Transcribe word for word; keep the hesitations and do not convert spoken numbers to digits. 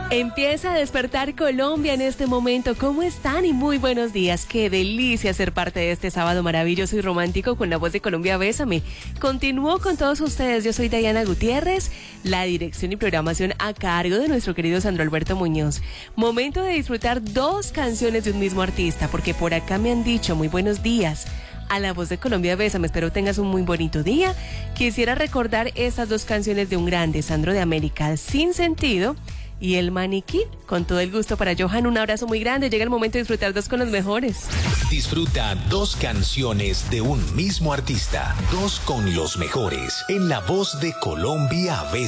Empieza a despertar Colombia en este momento. ¿Cómo están? Y muy buenos días. Qué delicia ser parte de este sábado maravilloso y romántico con la voz de Colombia Bésame. Continúo con todos ustedes. Yo soy Diana Gutiérrez, la dirección y programación a cargo de nuestro querido Sandro Alberto Muñoz. Momento de disfrutar dos canciones de un mismo artista, porque por acá me han dicho muy buenos días a la voz de Colombia Bésame. Espero tengas un muy bonito día. Quisiera recordar estas dos canciones de un grande, Sandro de América, Sin Sentido y El Maniquí. Con todo el gusto para Johan, un abrazo muy grande. Llega el momento de disfrutar dos con los mejores. Disfruta dos canciones de un mismo artista, dos con los mejores, en la voz de Colombia Bésame.